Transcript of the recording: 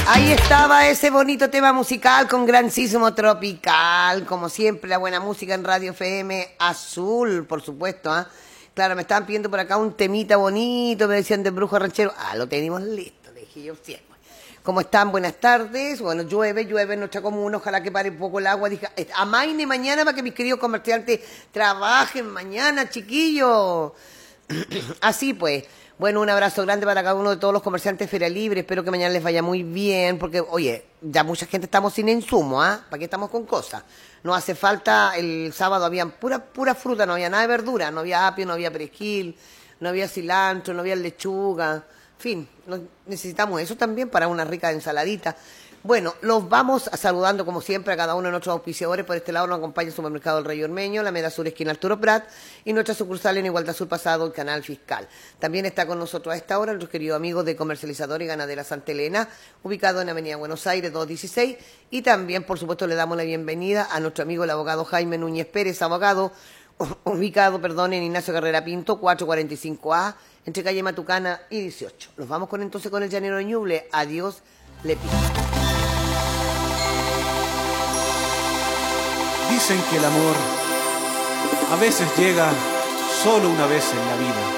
Ahí estaba ese bonito tema musical con grandísimo tropical, como siempre la buena música en Radio FM Azul, por supuesto, ¿ah? Claro, me estaban pidiendo por acá un temita bonito, me decían de Brujo Ranchero. Ah, lo tenemos listo, le dije yo siempre. ¿Cómo están? Buenas tardes. Bueno, llueve en nuestra comuna, ojalá que pare un poco el agua. Dije, amaine mañana para que mis queridos comerciantes trabajen mañana, chiquillos. Así pues. Bueno, un abrazo grande para cada uno de todos los comerciantes de Feria Libre. Espero que mañana les vaya muy bien, porque, oye, ya mucha gente estamos sin insumo, ¿ah? ¿Para qué estamos con cosas? No hace falta, el sábado había pura fruta, no había nada de verdura, no había apio, no había perejil, no había cilantro, no había lechuga. En fin, necesitamos eso también para una rica ensaladita. Bueno, los vamos saludando como siempre a cada uno de nuestros auspiciadores. Por este lado nos acompaña el Supermercado El Rey Ormeño, la Meda Sur esquina Arturo Prat y nuestra sucursal en Igualdad Sur Pasado, el Canal Fiscal. También está con nosotros a esta hora nuestro querido amigo de Comercializador y Ganadera Santa Elena, ubicado en Avenida Buenos Aires 216. Y también, por supuesto, le damos la bienvenida a nuestro amigo el abogado Jaime Núñez Pérez, abogado ubicado, en Ignacio Carrera Pinto, 445A, entre calle Matucana y 18. Los vamos entonces con el llanero de Ñuble. Adiós, le pido. Dicen que el amor a veces llega solo una vez en la vida.